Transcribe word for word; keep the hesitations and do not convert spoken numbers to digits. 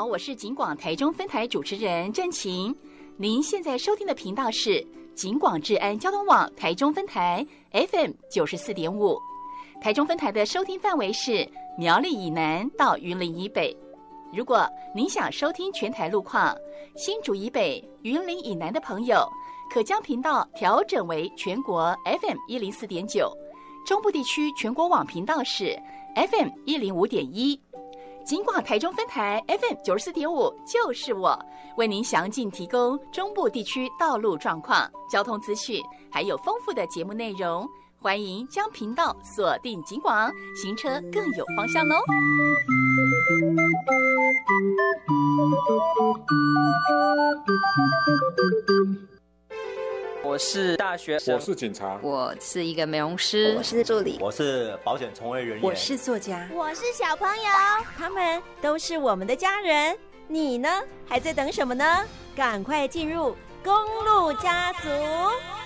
好，我是警广台中分台主持人郑晴。您现在收听的频道是警广治安交通网台中分台 F M 九十四点五。台中分台的收听范围是苗栗以南到云林以北。如果您想收听全台路况，新竹以北、云林以南的朋友，可将频道调整为全国 F M 一零四点九。中部地区全国网频道是 F M 一零五点一。警广台中分台 F M 九十四点五就是我，为您详尽提供中部地区道路状况、交通资讯，还有丰富的节目内容。欢迎将频道锁定警广，行车更有方向哦。 我是大学生， 我是警察， 我是一个美容师， 我是助理， 我是保险从业人员， 我是作家， 我是小朋友， 他们都是我们的家人。你呢？还在等什么呢？赶快进入公路家族。